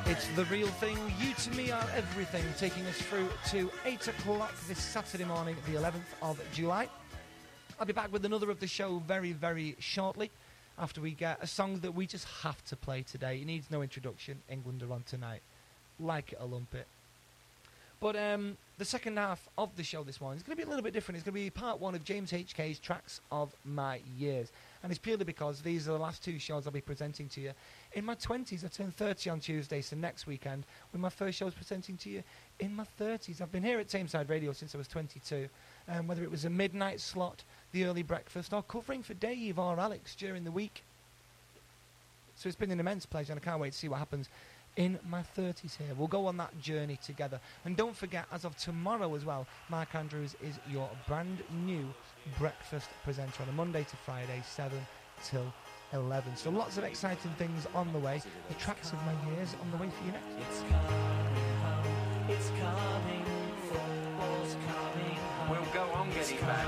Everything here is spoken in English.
It's The Real Thing, You To Me Are Everything, taking us through to 8 o'clock this Saturday morning, the 11th of July. I'll be back with another of the show very, very shortly, after we get a song that we just have to play today. It needs no introduction. England are on tonight. Like it or lump it. But the second half of the show this morning is going to be a little bit different. It's going to be part one of James HK's Tracks of My Years. And it's purely because these are the last two shows I'll be presenting to you. In my 20s, I turned 30 on Tuesday, so next weekend, when my first show is presenting to you in my 30s. I've been here at Tameside Radio since I was 22. Whether it was a midnight slot, the early breakfast, or covering for Dave or Alex during the week. So it's been an immense pleasure, and I can't wait to see what happens in my 30s here. We'll go on that journey together. And don't forget, as of tomorrow as well, Mark Andrews is your brand new breakfast presenter on a Monday to Friday, 7 till 11. So lots of exciting things on the way. The Tracks of My Years on the way for you next. It's coming home, it's coming, football's coming home. We'll go on getting back.